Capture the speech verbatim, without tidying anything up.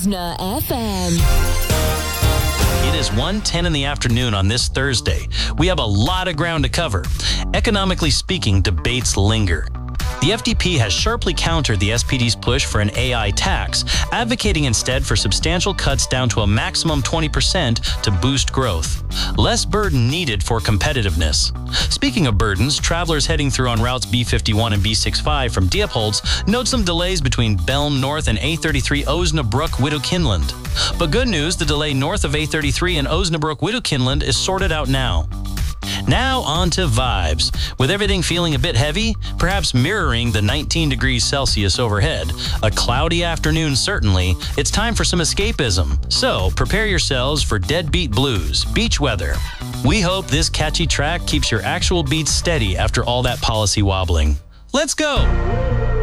Osna F M. It is one ten in the afternoon on this Thursday. We have a lot of ground to cover. Economically speaking, debates linger. The F D P has sharply countered the S P D's push for an A I tax, advocating instead for substantial cuts down to a maximum twenty percent to boost growth. Less burden needed for competitiveness. Speaking of burdens, travelers heading through on routes B fifty-one and B sixty-five from Diepholz note some delays between Belm North and A thirty-three Osnabrück-Widow-Kinland. But good news, the delay north of A thirty-three and Osnabrück-Widow-Kinland is sorted out now. Now on to vibes. With everything feeling a bit heavy, perhaps mirroring the nineteen degrees Celsius overhead, a cloudy afternoon certainly, it's time for some escapism. So prepare yourselves for Deadbeat Blues, beach weather. We hope this catchy track keeps your actual beats steady after all that policy wobbling. Let's go!